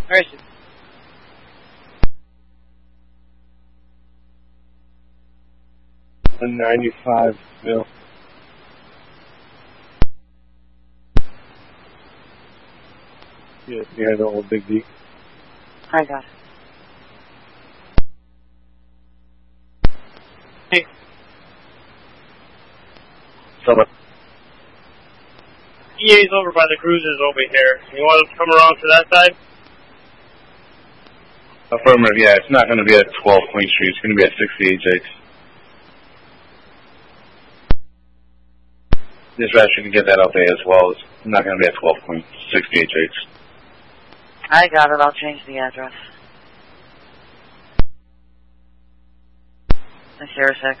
Where is it? $195, Bill. Yeah, the old Big D. I got it. Hey. Someone. EA's over by the cruisers over here. You want to come around to that side? Affirmative, yeah. It's not going to be at 12 Queen Street. It's going to be at 68 Jakes. Dispatch, you can get that out there as well. It's not going to be at 12 Queen, 68 Jakes. I got it. I'll change the address. That's here a sec.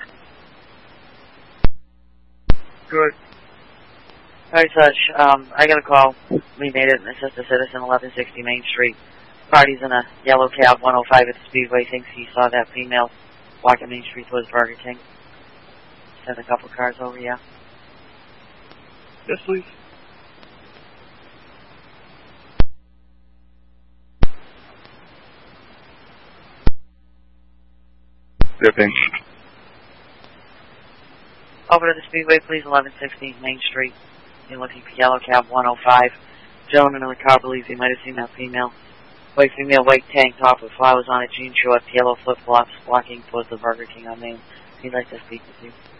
Good. Alright, Touch. I got a call. We made it. It says the Citizen, 1160 Main Street. Party's in a yellow cab, 105 at the Speedway. Thinks he saw that female walking Main Street towards Burger King. Sent a couple cars over, yeah. Yes, please. Dipping. Over to the Speedway, please, 1160 Main Street. You're looking for yellow cab, 105. Gentleman in the car believes he might have seen that female. White female, white tank top with flowers on it, jean shorts, yellow flip-flops, walking towards the Burger King on Main. He'd like to speak with you.